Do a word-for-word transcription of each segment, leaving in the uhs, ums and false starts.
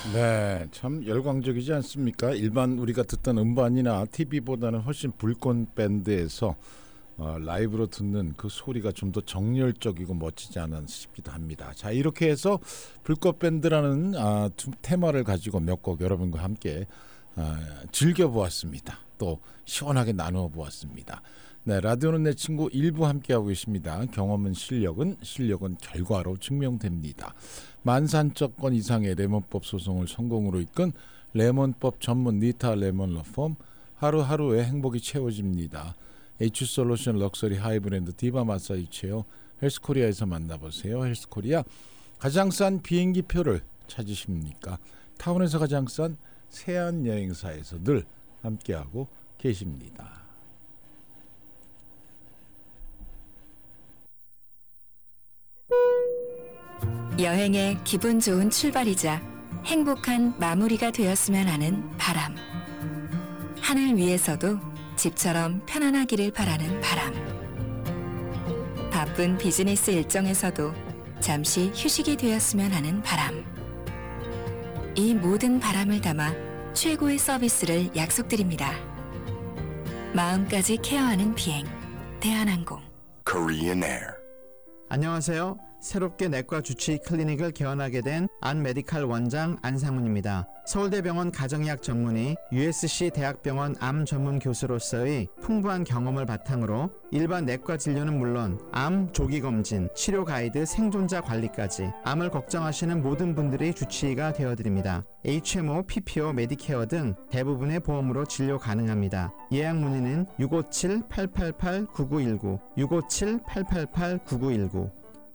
네, 참 열광적이지 않습니까? 일반 우리가 듣던 음반이나 티비보다는 훨씬 불꽃 밴드에서 어, 라이브로 듣는 그 소리가 좀 더 정열적이고 멋지지 않았나 싶기도 합니다. 자, 이렇게 해서 불꽃 밴드라는 아, 두, 테마를 가지고 몇 곡 여러분과 함께 아, 즐겨보았습니다. 또 시원하게 나누어 보았습니다. 네, 라디오는 내 친구 일부 함께하고 계십니다. 경험은 실력은, 실력은 결과로 증명됩니다. 만산적 건 이상의 레몬법 소송을 성공으로 이끈 레몬법 전문 니타 레몬 러펌, 하루하루의 행복이 채워집니다. H솔루션 럭셔리 하이브랜드 디바 마사지 체어 헬스코리아에서 만나보세요. 헬스코리아. 가장 싼 비행기 표를 찾으십니까? 타운에서 가장 싼 세안여행사에서 늘 함께하고 계십니다. 여행의 기분 좋은 출발이자 행복한 마무리가 되었으면 하는 바람. 하늘 위에서도 집처럼 편안하기를 바라는 바람. 바쁜 비즈니스 일정에서도 잠시 휴식이 되었으면 하는 바람. 이 모든 바람을 담아 최고의 서비스를 약속드립니다. 마음까지 케어하는 비행, 대한항공. Korean Air. 안녕하세요. 새롭게 내과 주치 클리닉을 개원하게 된 안메디칼 원장 안상훈입니다. 서울대병원 가정의학 전문의, 유에스씨 대학병원 암 전문 교수로서의 풍부한 경험을 바탕으로 일반 내과 진료는 물론 암 조기 검진, 치료 가이드, 생존자 관리까지 암을 걱정하시는 모든 분들의 주치의가 되어드립니다. 에이치엠오, 피피오, 메디케어 등 대부분의 보험으로 진료 가능합니다. 예약 문의는 육오칠 팔팔팔 구구일구, 육오칠 팔팔팔 구구일구.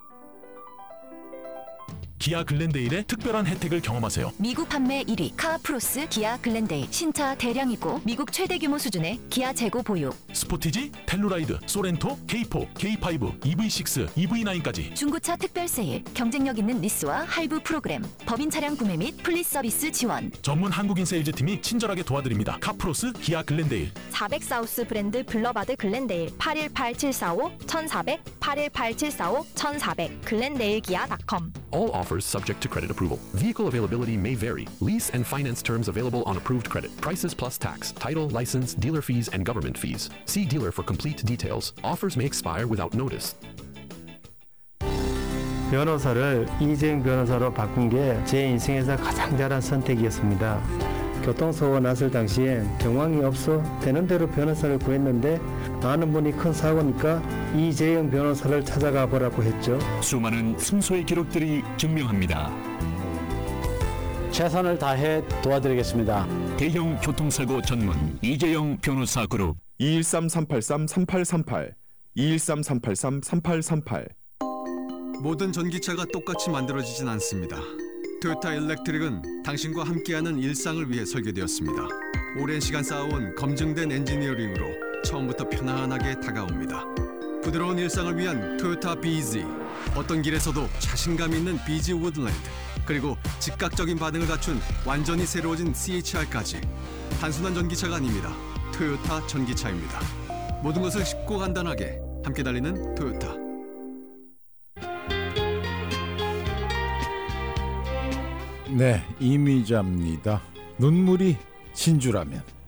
기아 글렌데일의 특별한 혜택을 경험하세요. 미국 판매 일 위 카프로스 기아 글렌데일. 신차 대량이고 미국 최대 규모 수준의 기아 재고 보유. 스포티지, 텔루라이드, 소렌토, 케이포, 케이파이브, 이브이식스, 이브이나인까지 중고차 특별 세일, 경쟁력 있는 리스와 할부 프로그램, 법인 차량 구매 및 플리스 서비스 지원. 전문 한국인 세일즈팀이 친절하게 도와드립니다. 카프로스 기아 글렌데일. 사백 사우스 브랜드 블러바드 글렌데일. 팔일팔 칠사오 천사백, 팔일팔 칠사오 천사백. 글렌데일 기아 닷컴. All offers subject to credit approval. Vehicle availability may vary. Lease and finance terms available on approved credit. Prices plus tax, title, license, dealer fees, and government fees. See dealer for complete details. Offers may expire without notice. 변호사를 이재용 변호사로 바꾼 게 제 인생에서 가장 잘한 선택이었습니다. 교통사고가 났을 당시엔 정황이 없어 되는 대로 변호사를 구했는데 아는 분이 큰 사고니까 이재용 변호사를 찾아가 보라고 했죠. 수많은 승소의 기록들이 증명합니다. 최선을 다해 도와드리겠습니다. 대형 교통사고 전문 이재용 변호사 그룹. 이일삼 삼팔삼 삼팔삼팔, 이일삼 삼팔삼 삼팔삼팔. 모든 전기차가 똑같이 만들어지진 않습니다. 토요타 일렉트릭은 당신과 함께하는 일상을 위해 설계되었습니다. 오랜 시간 쌓아온 검증된 엔지니어링으로 처음부터 편안하게 다가옵니다. 부드러운 일상을 위한 토요타 비지. 어떤 길에서도 자신감 있는 비지 우드랜드. 그리고 즉각적인 반응을 갖춘 완전히 새로워진 씨에이치알까지. 단순한 전기차가 아닙니다. 토요타 전기차입니다. 모든 것을 쉽고 간단하게 함께 달리는 토요타. 네, 이미자입니다. 눈물이 진주라면.